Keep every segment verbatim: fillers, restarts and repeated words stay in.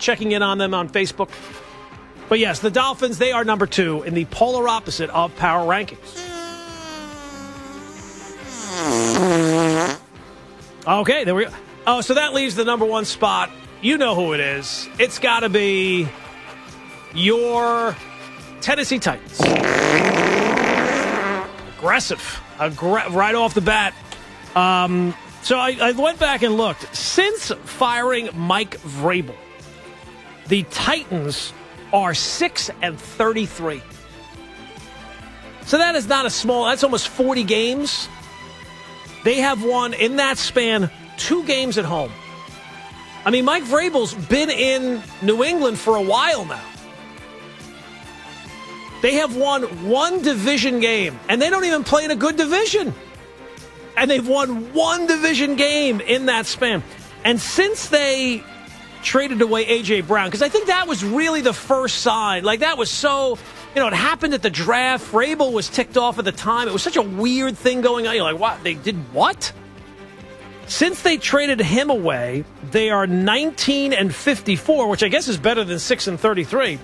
checking in on them on Facebook. But yes, the Dolphins, they are number two in the polar opposite of power rankings. Okay, there we go. Oh, so that leaves the number one spot. You know who it is. It's got to be your Tennessee Titans. Aggressive. Aggra- right off the bat. Um, so I, I went back and looked. Since firing Mike Vrabel, the Titans are six and thirty-three. So that is not a small, that's almost forty games. They have won, in that span, two games at home. I mean, Mike Vrabel's been in New England for a while now. They have won one division game, and they don't even play in a good division. And they've won one division game in that span. And since they traded away A J. Brown, because I think that was really the first sign. Like, that was so, you know, it happened at the draft. Vrabel was ticked off at the time. It was such a weird thing going on. You're like, what? They did what? Since they traded him away, they are nineteen and fifty-four, which I guess is better than six and thirty-three.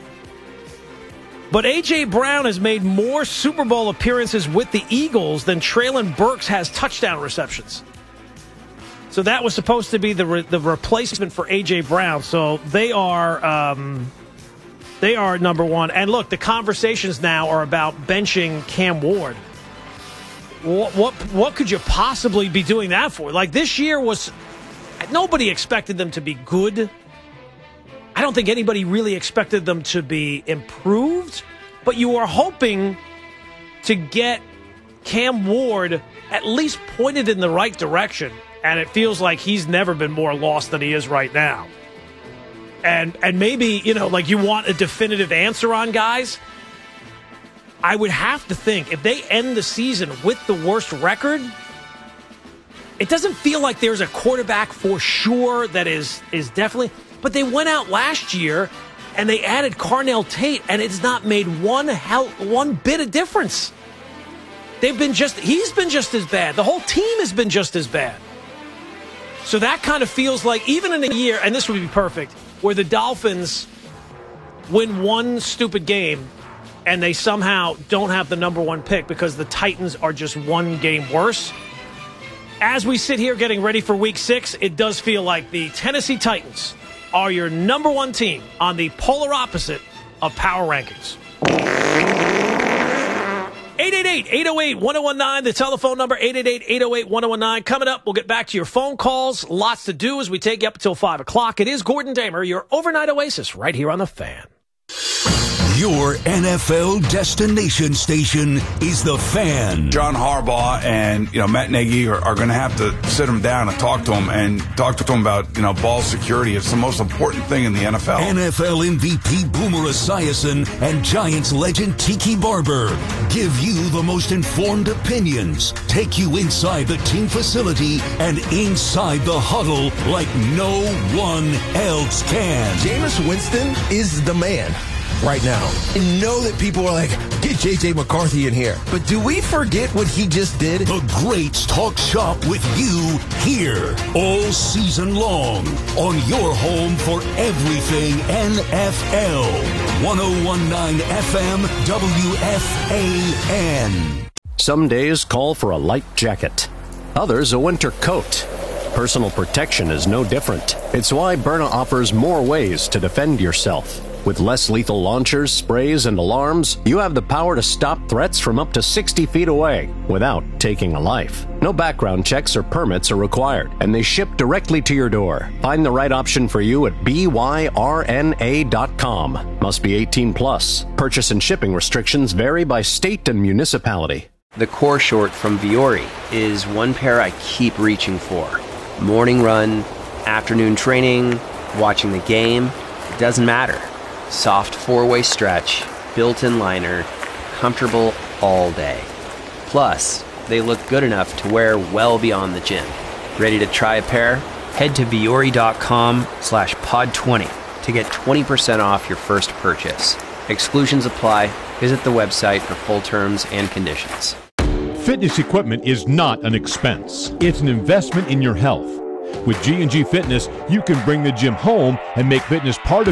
But A J. Brown has made more Super Bowl appearances with the Eagles than Treylon Burks has touchdown receptions. So that was supposed to be the re- the replacement for A J. Brown. So they are um, they are number one. And look, the conversations now are about benching Cam Ward. What, what what could you possibly be doing that for? Like, this year was, nobody expected them to be good. I don't think anybody really expected them to be improved. But you are hoping to get Cam Ward at least pointed in the right direction. And it feels like he's never been more lost than he is right now. And and maybe, you know, like, you want a definitive answer on guys. I would have to think if they end the season with the worst record, it doesn't feel like there's a quarterback for sure that is is definitely. But they went out last year and they added Carnell Tate, and it's not made one hell one bit of difference. They've been just he's been just as bad. The whole team has been just as bad. So that kind of feels like, even in a year, and this would be perfect, where the Dolphins win one stupid game and they somehow don't have the number one pick because the Titans are just one game worse. As we sit here getting ready for week six, it does feel like the Tennessee Titans are your number one team on the polar opposite of power rankings. eight eight eight, eight oh eight, one oh one nine, the telephone number, eight eight eight, eight oh eight, one oh one nine. Coming up, we'll get back to your phone calls. Lots to do as we take you up until five o'clock. It is Gordon Damer, your overnight oasis, right here on The Fan. Your N F L destination station is The Fan. John Harbaugh and, you know, Matt Nagy are, are going to have to sit him down and talk to him and talk to him about, you know, ball security. It's the most important thing in the N F L. N F L M V P Boomer Esiason and Giants legend Tiki Barber give you the most informed opinions, take you inside the team facility and inside the huddle like no one else can. Jameis Winston is the man right now. I know that people are like, get J J McCarthy in here. But do we forget what he just did? The greats talk shop with you here all season long on your home for everything N F L. one oh one point nine F M W F A N. Some days call for a light jacket. Others a winter coat. Personal protection is no different. It's why Byrna offers more ways to defend yourself. With less lethal launchers, sprays, and alarms, you have the power to stop threats from up to sixty feet away without taking a life. No background checks or permits are required, and they ship directly to your door. Find the right option for you at B Y R N A dot com. Must be eighteen plus. Purchase and shipping restrictions vary by state and municipality. The core short from Vuori is one pair I keep reaching for. Morning run, afternoon training, watching the game, it doesn't matter. Soft four-way stretch, built-in liner, comfortable all day. Plus, they look good enough to wear well beyond the gym. Ready to try a pair? Head to Vuori.com slash pod 20 to get twenty percent off your first purchase. Exclusions apply. Visit the website for full terms and conditions. Fitness equipment is not an expense. It's an investment in your health. With G and G Fitness, you can bring the gym home and make fitness part of